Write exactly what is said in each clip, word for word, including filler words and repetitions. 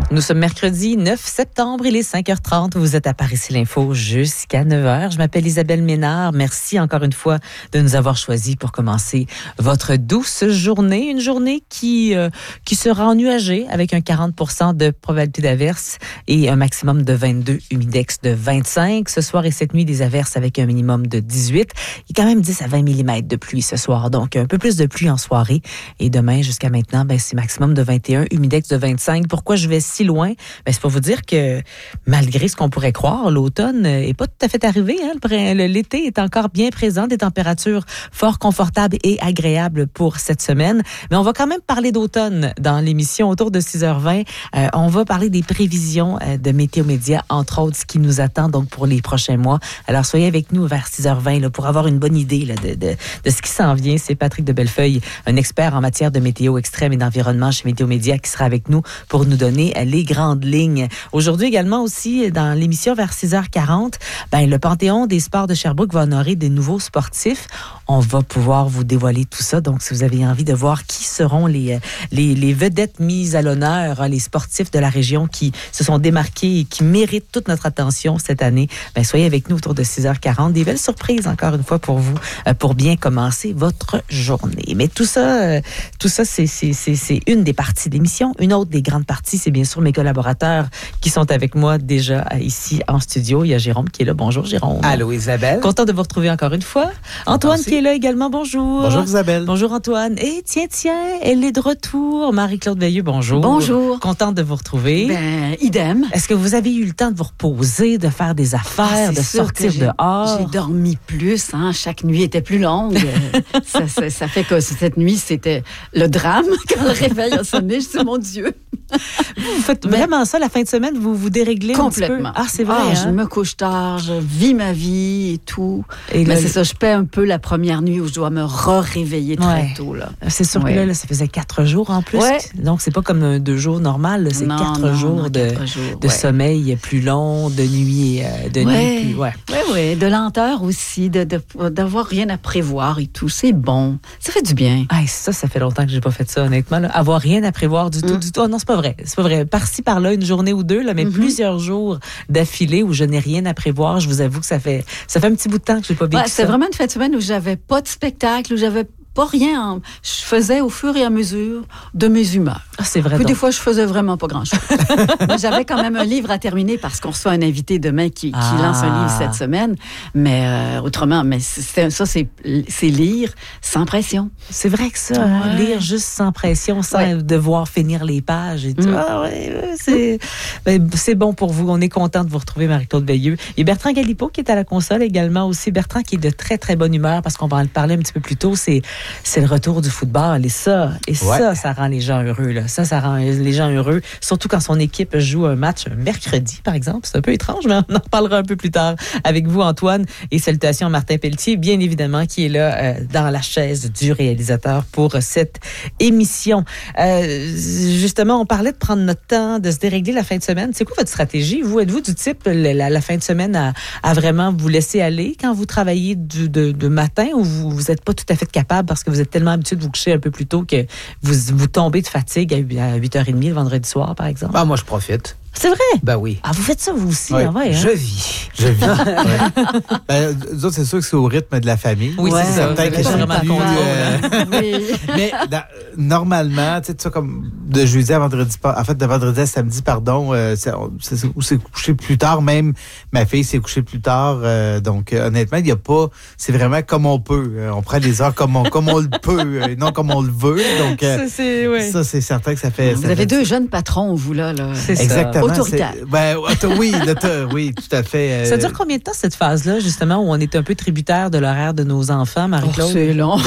Nous sommes mercredi neuf septembre, il est cinq heures trente. Vous êtes à Paris Ici l'Info jusqu'à neuf heures. Je m'appelle Isabelle Ménard. Merci encore une fois de nous avoir choisis pour commencer votre douce journée. Une journée qui, euh, qui sera ennuagée avec un quarante pour cent de probabilité d'averse et un maximum de vingt-deux, humidex de vingt-cinq. Ce soir et cette nuit, des averses avec un minimum de dix-huit. Il y a quand même dix à vingt millimètres de pluie ce soir. Donc, un peu plus de pluie en soirée. Et demain, jusqu'à maintenant, ben, c'est maximum de vingt et un, humidex de vingt-cinq. Pourquoi je vais si loin? Ben, c'est pour vous dire que malgré ce qu'on pourrait croire, l'automne n'est pas tout à fait arrivé. Hein? L'été est encore bien présent, des températures fort confortables et agréables pour cette semaine. Mais on va quand même parler d'automne dans l'émission autour de six heures vingt. Euh, on va parler des prévisions euh, de Météo Média, entre autres, ce qui nous attend donc pour les prochains mois. Alors, soyez avec nous vers six heures vingt là, pour avoir une bonne idée là, de, de, de ce qui s'en vient. C'est Patrick de Bellefeuille, un expert en matière de météo extrême et d'environnement chez Météo Média, qui sera avec nous pour nous donner les grandes lignes. Aujourd'hui également aussi, dans l'émission vers six heures quarante, ben, le Panthéon des sports de Sherbrooke va honorer des nouveaux sportifs. On va pouvoir vous dévoiler tout ça. Donc, si vous avez envie de voir qui seront les, les, les vedettes mises à l'honneur, les sportifs de la région qui se sont démarqués et qui méritent toute notre attention cette année, ben, soyez avec nous autour de six heures quarante. Des belles surprises, encore une fois, pour vous, pour bien commencer votre journée. Mais tout ça, tout ça, c'est, c'est, c'est, c'est une des parties de l'émission. Une autre des grandes parties, c'est bien sûr mes collaborateurs qui sont avec moi déjà ici en studio. Il y a Jérôme qui est là. Bonjour, Jérôme. Allô, Isabelle. Content de vous retrouver encore une fois. Antoine Merci. Qui est là également. Bonjour. Bonjour, Isabelle. Bonjour, Antoine. Et tiens, tiens, elle est de retour. Marie-Claude Veilleux, bonjour. Bonjour. Contente de vous retrouver. Ben, idem. Est-ce que vous avez eu le temps de vous reposer, de faire des affaires, ah, de sortir dehors? J'ai dormi plus. Hein. Chaque nuit était plus longue. ça, ça, ça fait que cette nuit, c'était le drame. Quand le réveil a sonné, je dis, mon Dieu. Vous faites Mais, vraiment ça la fin de semaine? Vous vous déréglez complètement. Un petit peu? Ah, c'est vrai. Ah, hein? Je me couche tard, je vis ma vie et tout. Et Mais là, c'est ça, je paie un peu la première nuit où je dois me re-réveiller très ouais. tôt. Là. C'est sûr ouais. que là, là, ça faisait quatre jours en plus. Ouais. Donc, c'est pas comme un deux jours normal. Là, c'est non, quatre non, jours non, de, quatre jours, de ouais. sommeil plus long, de nuit, euh, de ouais. nuit plus... Ouais, oui, oui. De lenteur aussi, de, de, d'avoir rien à prévoir et tout. C'est bon. Ça fait du bien. Ah, ça, ça fait longtemps que j'ai pas fait ça, honnêtement. Là. Avoir rien à prévoir du tout, mm. du tout. Oh, non, c'est pas vrai. C'est pas vrai. Par-ci, par-là, une journée ou deux, là, mais mm-hmm. plusieurs jours d'affilée où je n'ai rien à prévoir. Je vous avoue que ça fait, ça fait un petit bout de temps que j'ai pas vécu ouais, ça. C'est vraiment une fin de semaine où j'avais pas de spectacle, où j'avais pas rien. En... Je faisais au fur et à mesure de mes humeurs. Ah, c'est vrai. Puis donc. des fois, je faisais vraiment pas grand-chose. Mais j'avais quand même un livre à terminer parce qu'on reçoit un invité demain qui, qui ah. lance un livre cette semaine. Mais euh, autrement, mais c'est, ça, c'est, c'est lire sans pression. C'est vrai que ça, ouais. hein, lire juste sans pression, sans ouais. devoir finir les pages. Et tout. Mm. Ah, ouais, c'est, ben, c'est bon pour vous. On est content de vous retrouver, Marie-Claude Veilleux. Et Bertrand Galipo qui est à la console également aussi. Bertrand qui est de très, très bonne humeur parce qu'on va en parler un petit peu plus tôt. C'est C'est le retour du football et ça, et ouais. ça, ça rend les gens heureux. Là. Ça, ça rend les gens heureux, surtout quand son équipe joue un match un mercredi, par exemple. C'est un peu étrange, mais on en reparlera un peu plus tard avec vous, Antoine. Et salutations à Martin Pelletier, bien évidemment, qui est là euh, dans la chaise du réalisateur pour cette émission. Euh, justement, on parlait de prendre notre temps, de se dérégler la fin de semaine. C'est quoi votre stratégie? Vous, êtes-vous du type, la, la fin de semaine, à, à vraiment vous laisser aller quand vous travaillez du, de, de matin ou vous n'êtes pas tout à fait capable parce que vous êtes tellement habitué de vous coucher un peu plus tôt que vous, vous tombez de fatigue à huit heures trente le vendredi soir, par exemple? Ah, moi, je profite. C'est vrai? Ben oui. Ah, vous faites ça, vous aussi? Oui. Ah ouais, hein? Je vis. Je vis. ouais. Ben, nous autres, c'est sûr que c'est au rythme de la famille. Oui, ouais, c'est ça. Peut-être que c'est plus... Euh... oui. Mais dans, normalement, tu sais, ça comme de jeudi à vendredi, en fait, de vendredi à samedi, pardon, euh, c'est, c'est, c'est couché plus tard. Même ma fille s'est couchée plus tard. Euh, donc, euh, honnêtement, il n'y a pas... C'est vraiment comme on peut. Euh, on prend les heures comme on, comme on le peut, euh, non comme on le veut. Donc, euh, ça, c'est, ouais. ça, c'est certain que ça fait... Vous ça avez fait deux jeunes patrons, vous, là. là. C'est exactement. Autoritaire. Ben, oui, oui, tout à fait. Euh... Ça dure combien de temps, cette phase-là, justement, où on est un peu tributaire de l'horaire de nos enfants, Marie-Claude? Oh, c'est long.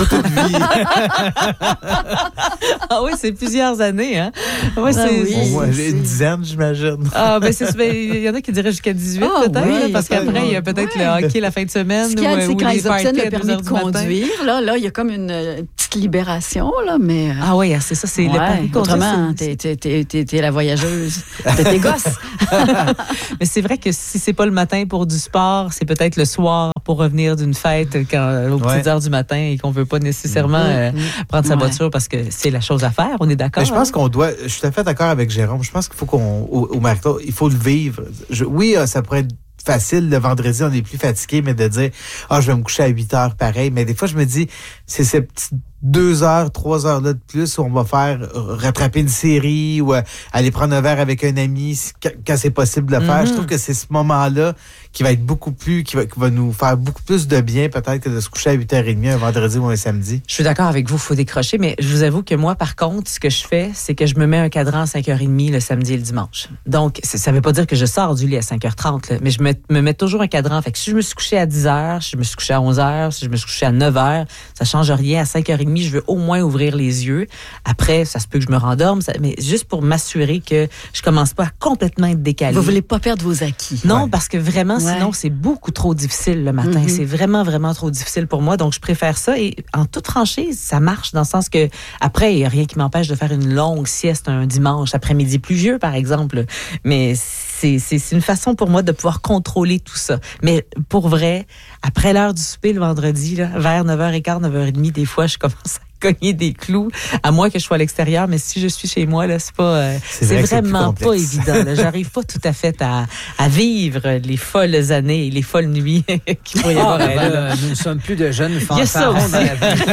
Ah oui, c'est plusieurs années, hein? Ouais, ah c'est, oui, bon, moi, c'est... une dizaine, j'imagine. Ah, ben, c'est, ben, il y en a qui diraient jusqu'à dix-huit, oh, peut-être, oui, là, parce qu'après, oui. il y a peut-être ouais. le hockey la fin de semaine. Ce qu'il y a, ou, c'est ou quand les ils obtiennent le permis de conduire, là, là, il y a comme une euh, petite libération, là, mais... Euh... Ah oui, c'est ça, c'est ouais, le permis de conduire. Autrement, t'es, t'es, t'es, t'es, t'es la voyageuse de tes gosses. Mais c'est vrai que si c'est pas le matin pour du sport, c'est peut-être le soir pour revenir d'une fête quand, aux petites ouais. heures du matin et qu'on veut pas nécessairement euh, prendre sa ouais. voiture parce que c'est la chose à faire. On est d'accord? Mais je pense hein? qu'on doit... Je suis tout à fait d'accord avec Jérôme. Je pense qu'il faut qu'on... Au, au marathon, il faut le vivre. Je, oui, ça pourrait être facile le vendredi, on est plus fatigué, mais de dire « Ah, oh, je vais me coucher à huit heures pareil ». Mais des fois, je me dis, c'est ces petites deux heures, trois heures là de plus où on va faire rattraper une série ou euh, aller prendre un verre avec un ami quand c'est possible de le faire. Mm-hmm. Je trouve que c'est ce moment-là qui va être beaucoup plus, qui va, qui va nous faire beaucoup plus de bien peut-être que de se coucher à huit heures trente un vendredi ou un samedi. Je suis d'accord avec vous, il faut décrocher, mais je vous avoue que moi, par contre, ce que je fais, c'est que je me mets un cadran à cinq heures trente le samedi et le dimanche. Donc, ça ne veut pas dire que je sors du lit à cinq heures trente, là, mais je me, me mets toujours un cadran. Fait que si je me suis couché à dix heures, si je me suis couché à onze heures, si je me suis couché à neuf heures, ça change rien. À cinq heures trente, je veux au moins ouvrir les yeux. Après, ça se peut que je me rendorme, ça, mais juste pour m'assurer que je commence pas à complètement être décalée. Vous voulez pas perdre vos acquis. Non, ouais. parce que vraiment, ouais. sinon, c'est beaucoup trop difficile le matin. Mm-hmm. C'est vraiment, vraiment trop difficile pour moi. Donc, je préfère ça. Et en toute franchise, ça marche dans le sens que après, il n'y a rien qui m'empêche de faire une longue sieste un dimanche après-midi pluvieux, par exemple. Mais c'est, c'est, c'est une façon pour moi de pouvoir contrôler tout ça. Mais pour vrai, après l'heure du souper le vendredi, là, vers neuf heures quinze, neuf heures trente, des fois, je commence à cogner des clous, à moins que je sois à l'extérieur, mais si je suis chez moi, là, c'est pas, euh, c'est, c'est vraiment c'est pas évident. Là. J'arrive pas tout à fait à, à vivre les folles années et les folles nuits qu'il pourrait y avoir. Ah, ben là, nous ne sommes plus de jeunes fanfarons dans la vie.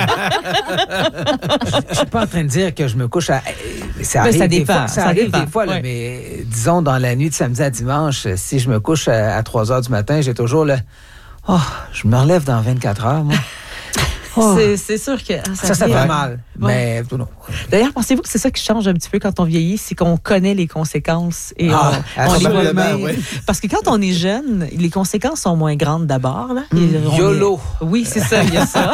Je suis pas en train de dire que je me couche à... Ça arrive, ça des, dépend, fois, ça ça arrive dépend. des fois, là, ouais. mais disons, dans la nuit de samedi à dimanche, si je me couche à, à trois heures du matin, j'ai toujours le... Oh, je me relève dans vingt-quatre heures, moi. Oh. C'est, c'est sûr que ça, ça, ça fait mal. Ouais. Mais non. D'ailleurs, pensez-vous que c'est ça qui change un petit peu quand on vieillit, c'est qu'on connaît les conséquences et ah, on, on les voit même. Ouais. Parce que quand on est jeune, les conséquences sont moins grandes d'abord. Là. Mm. YOLO. Est... Oui, c'est ça, il y a ça.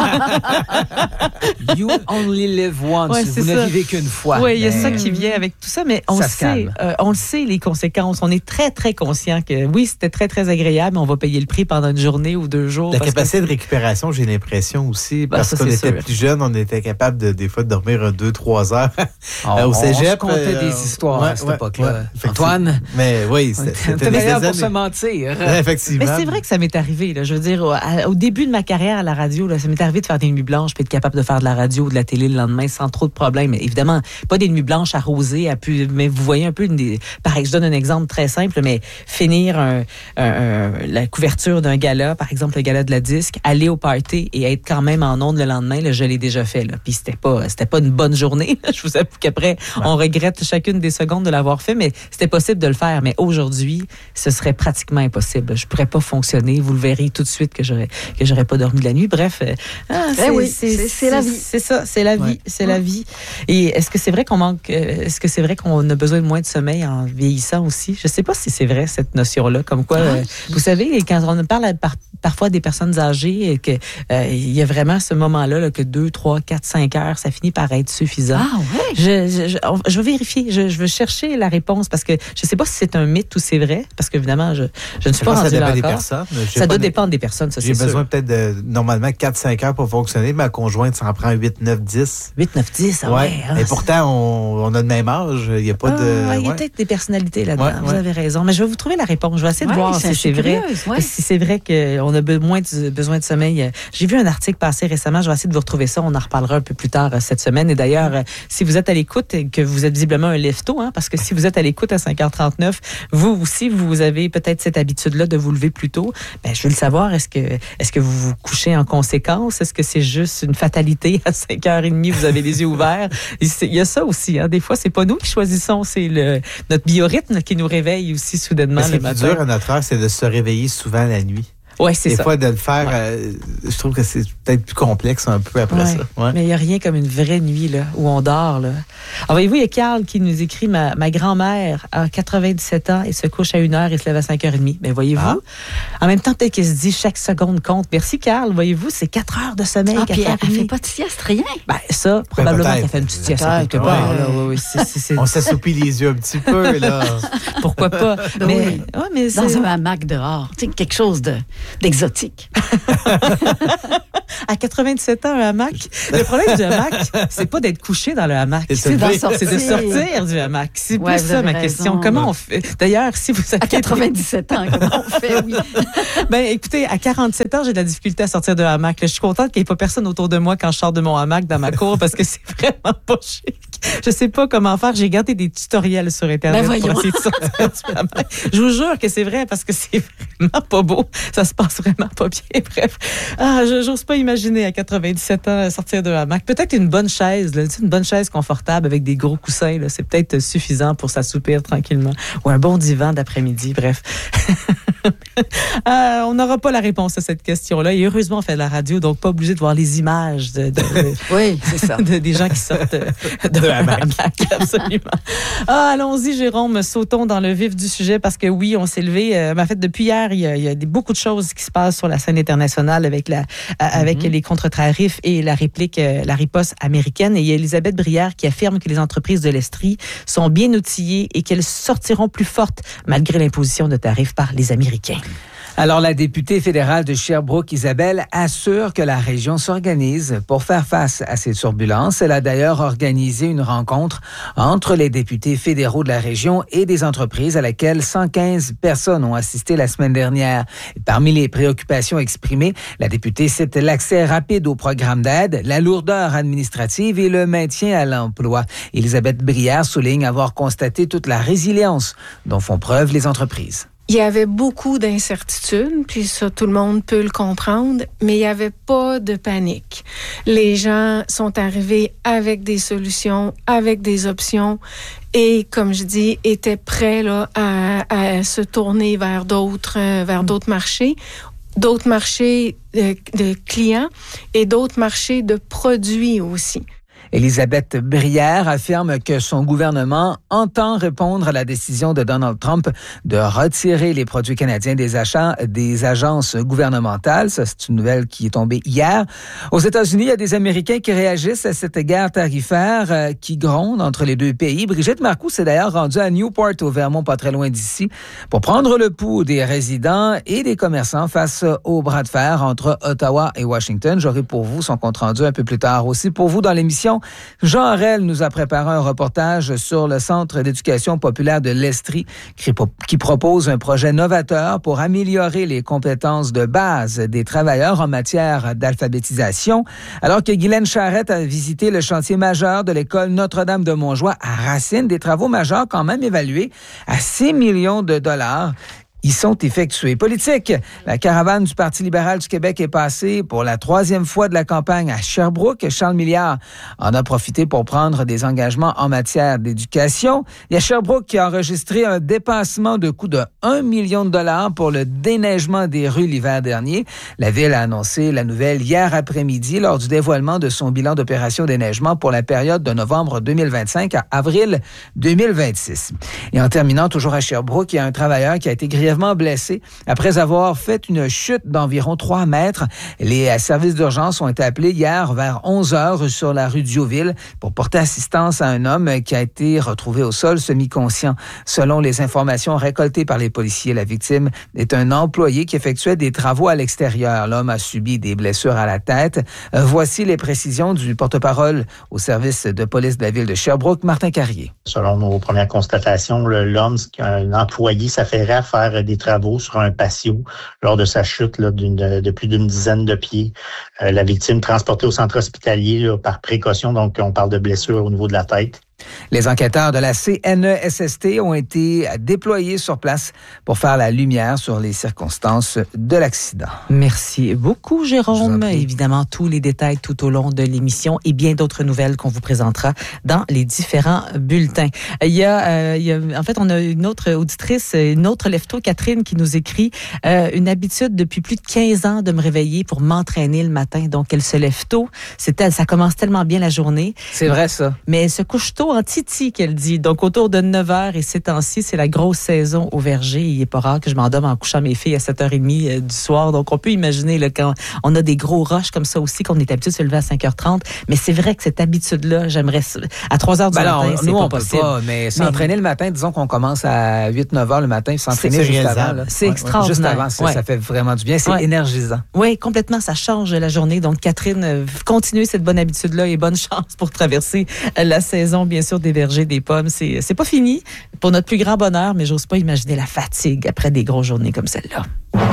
You only live once. Ouais, Vous ça. ne vivez qu'une fois. Oui, il y a mais... ça qui vient avec tout ça, mais on ça le sait, euh, on le sait les conséquences. On est très très conscient que oui, c'était très très agréable, mais on va payer le prix pendant une journée ou deux jours. La capacité que... de récupération, j'ai l'impression aussi, parce bah, ça, qu'on était sûr. Plus jeune, on était capable de des fois de dormir deux, trois heures oh, au cégep. On se contait euh, des histoires ouais, à cette ouais, époque-là. Ouais, Antoine. Mais oui, c'était, c'était meilleur pour se mentir. Ouais, effectivement. Mais c'est vrai que ça m'est arrivé. Là, je veux dire, à, au début de ma carrière à la radio, là, ça m'est arrivé de faire des nuits blanches, puis être capable de faire de la radio ou de la télé le lendemain sans trop de problèmes. Mais évidemment, pas des nuits blanches arrosées, à pu, mais vous voyez un peu, une des, pareil, je donne un exemple très simple, mais finir un, un, un, la couverture d'un gala, par exemple le gala de la disque, aller au party et être quand même en ondes le lendemain, là, je l'ai déjà fait. Là. Puis c'était pas, c'était pas une bonne journée. Je vous avoue qu'après, ouais. on regrette chacune des secondes de l'avoir fait, mais c'était possible de le faire. Mais aujourd'hui, ce serait pratiquement impossible. Je pourrais pas fonctionner. Vous le verrez tout de suite que j'aurais que j'aurais pas dormi de la nuit. Bref, ah, c'est, eh oui, c'est, c'est, c'est la vie. C'est ça, c'est la vie, ouais. c'est ouais. la vie. Et est-ce que c'est vrai qu'on manque, est-ce que c'est vrai qu'on a besoin de moins de sommeil en vieillissant aussi? Je sais pas si c'est vrai cette notion-là, comme quoi, ah, euh, vous savez, quand on parle à, par, parfois des personnes âgées, et que euh, il y a vraiment ce moment-là là, que deux, trois, quatre, cinq heures, ça finit par être suffisant. Ah ouais. Je, je, je, je veux vérifier, je, je veux chercher la réponse parce que je sais pas si c'est un mythe ou c'est vrai, parce que évidemment, je, je ne suis je pas rendue là encore. Des personnes. Ça doit des... dépendre des personnes, ça, J'ai c'est besoin sûr. peut-être de, normalement, quatre cinq heures pour fonctionner. Ma conjointe s'en prend huit, neuf, dix. huit, neuf, dix, ah ouais. ouais hein, et pourtant, on, on a le même âge. Il n'y a pas ah, de... Il y a ouais. peut-être des personnalités là-dedans. Ouais, vous ouais. avez raison. Mais je vais vous trouver la réponse. Je vais essayer de ouais, voir si c'est vrai. Curieuse, ouais. Si c'est vrai qu'on a be- moins de, besoin de sommeil. J'ai vu un article passer récemment. Je vais essayer de vous retrouver ça. On en reparlera un peu plus tard cette semaine. Et d'ailleurs, mm. si vous êtes à l'écoute et que vous êtes visiblement un lève-tôt, hein, parce que si vous êtes à l'écoute à cinq heures trente-neuf, vous aussi, vous avez peut-être cette habitude-là de vous lever plus tôt. Ben, je veux le savoir. Est-ce que, est-ce que vous vous couchez en conséquence? Est-ce que c'est juste une fatalité? À cinq heures trente, vous avez les yeux ouverts. Il y a ça aussi. Hein. Des fois, c'est pas nous qui choisissons. C'est le, notre biorhythme qui nous réveille aussi soudainement le matin. Ce qui est dur à notre heure, c'est de se réveiller souvent la nuit. Oui, c'est Des ça. Des fois, de le faire, ouais. euh, je trouve que c'est peut-être plus complexe un peu après ouais. ça. Ouais. Mais il n'y a rien comme une vraie nuit là, où on dort. Là. Alors, voyez-vous, il y a Carl qui nous écrit ma, ma grand-mère a quatre-vingt-dix-sept ans et se couche à une heure et se lève à cinq heures trente. Mais voyez-vous, ah. en même temps, peut-être qu'elle se dit chaque seconde compte. Merci, Carl. Voyez-vous, c'est quatre heures de sommeil. Ah, puis elle ne fait pas de sieste, rien. Ben, ça, probablement ben, qu'elle fait une petite sieste quelque ouais. part. Là. Ouais, ouais, c'est, c'est, c'est... On s'assoupit les yeux un petit peu, là. Pourquoi pas? Ben mais, oui. ouais, mais dans c'est... un hamac dehors. Tu sais, quelque chose de, d'exotique. À quatre-vingt-dix-sept ans, un hamac. Le problème du hamac, c'est pas d'être couché dans le hamac. C'est, C'est, d'en sortir. c'est de sortir du hamac. C'est Ouais, plus ça ma raison. question. Comment on fait? D'ailleurs, si vous avez... À quatre-vingt-dix-sept ans, comment on fait, oui. Ben, écoutez, à quarante-sept ans, j'ai de la difficulté à sortir de hamac. Là, je suis contente qu'il n'y ait pas personne autour de moi quand je sors de mon hamac dans ma cour parce que c'est vraiment pas chic. Je sais pas comment faire. J'ai regardé des tutoriels sur Internet Ben pour essayer de sortir du hamac. Je vous jure que c'est vrai parce que c'est vraiment pas beau. Ça se passe vraiment pas bien. Bref. Ah, je, j'ose pas imaginer à quatre-vingt-dix-sept ans sortir de hamac. Peut-être une bonne chaise, là, une bonne chaise confortable avec des gros coussins, là. C'est peut-être suffisant pour s'assoupir tranquillement. Ou un bon divan d'après-midi. Bref. euh, on n'aura pas la réponse à cette question-là. Et heureusement, on fait de la radio, donc pas obligé de voir les images de, de, de, oui, c'est ça. de, des gens qui sortent de, de hamac. Absolument. Ah, allons-y, Jérôme, sautons dans le vif du sujet parce que oui, on s'est levé. Euh, en fait, depuis hier, il y a, il y a des, beaucoup de choses qui se passent sur la scène internationale avec, la, mm-hmm. avec les contre-tarifs et la réplique, euh, la riposte américaine. Et il y a Elisabeth Brière qui affirme que les entreprises de l'Estrie sont bien outillées et qu'elles sortiront plus fortes malgré l'imposition de tarifs par les Américains. Alors, la députée fédérale de Sherbrooke, Isabelle, assure que la région s'organise pour faire face à ces turbulences. Elle a d'ailleurs organisé une rencontre entre les députés fédéraux de la région et des entreprises à laquelle cent quinze personnes ont assisté la semaine dernière. Et parmi les préoccupations exprimées, la députée cite l'accès rapide au programme d'aide, la lourdeur administrative et le maintien à l'emploi. Elisabeth Brière souligne avoir constaté toute la résilience dont font preuve les entreprises. Il y avait beaucoup d'incertitudes, puis ça, tout le monde peut le comprendre, mais il n'y avait pas de panique. Les gens sont arrivés avec des solutions, avec des options, et comme je dis, étaient prêts là, à, à se tourner vers d'autres, euh, vers d'autres marchés, d'autres marchés de, de clients et d'autres marchés de produits aussi. Elisabeth Brière affirme que son gouvernement entend répondre à la décision de Donald Trump de retirer les produits canadiens des achats des agences gouvernementales. Ça, c'est une nouvelle qui est tombée hier. Aux États-Unis, il y a des Américains qui réagissent à cette guerre tarifaire euh, qui gronde entre les deux pays. Brigitte Marcoux s'est d'ailleurs rendue à Newport, au Vermont, pas très loin d'ici, pour prendre le pouls des résidents et des commerçants face au bras de fer entre Ottawa et Washington. J'aurai pour vous son compte-rendu un peu plus tard aussi. Pour vous, dans l'émission, Jean Harel nous a préparé un reportage sur le Centre d'éducation populaire de l'Estrie qui propose un projet novateur pour améliorer les compétences de base des travailleurs en matière d'alphabétisation. Alors que Guylaine Charrette a visité le chantier majeur de l'école Notre-Dame de Montjoie à Racine, des travaux majeurs quand même évalués à six millions de dollars. Ils sont effectués. Politique. La caravane du Parti libéral du Québec est passée pour la troisième fois de la campagne à Sherbrooke. Charles Milliard en a profité pour prendre des engagements en matière d'éducation. Il y a Sherbrooke qui a enregistré un dépassement de coût de un million de dollars pour le déneigement des rues l'hiver dernier. La ville a annoncé la nouvelle hier après-midi lors du dévoilement de son bilan d'opération déneigement pour la période de novembre deux mille vingt-cinq à avril deux mille vingt-six. Et en terminant, toujours à Sherbrooke, il y a un travailleur qui a été grièvement blessé après avoir fait une chute d'environ trois mètres. Les services d'urgence ont été appelés hier vers onze heures sur la rue Diouville pour porter assistance à un homme qui a été retrouvé au sol semi-conscient. Selon les informations récoltées par les policiers, la victime est un employé qui effectuait des travaux à l'extérieur. L'homme a subi des blessures à la tête. Voici les précisions du porte-parole au service de police de la ville de Sherbrooke, Martin Carrier. Selon nos premières constatations, l'homme, un employé, s'affairait à faire des travaux sur un patio lors de sa chute là, d'une, de plus d'une dizaine de pieds. Euh, la victime transportée au centre hospitalier là, par précaution, donc on parle de blessures au niveau de la tête. Les enquêteurs de la C N E S S T ont été déployés sur place pour faire la lumière sur les circonstances de l'accident. Merci beaucoup, Jérôme. Évidemment, tous les détails tout au long de l'émission et bien d'autres nouvelles qu'on vous présentera dans les différents bulletins. Il y a, euh, il y a en fait, on a une autre auditrice, une autre lève-tôt, Catherine, qui nous écrit euh, une habitude depuis plus de quinze ans de me réveiller pour m'entraîner le matin. Donc, elle se lève tôt. C'est, ça commence tellement bien la journée. C'est vrai, ça. Mais elle se couche tôt en Titi qu'elle dit. Donc, autour de neuf heures et ces temps-ci, c'est la grosse saison au verger. Il n'est pas rare que je m'endorme en couchant mes filles à sept heures trente du soir. Donc, on peut imaginer là, quand on a des gros rushs comme ça aussi, qu'on est habitué de se lever à cinq heures trente. Mais c'est vrai que cette habitude-là, j'aimerais... À trois heures du ben matin, non, c'est nous, pas on possible. Peut pas, mais s'entraîner mais... le matin, disons qu'on commence à huit neuf heures le matin, s'entraîner c'est juste réalisable. avant. Là. C'est ouais, extraordinaire. Juste avant, ça, ouais. ça fait vraiment du bien. C'est ouais. énergisant. Oui, complètement. Ça change la journée. Donc, Catherine, continuez cette bonne habitude-là et bonne chance pour traverser la saison, bien sûr, des vergers, des pommes. C'est, c'est pas fini pour notre plus grand bonheur, mais j'ose pas imaginer la fatigue après des grosses journées comme celle-là.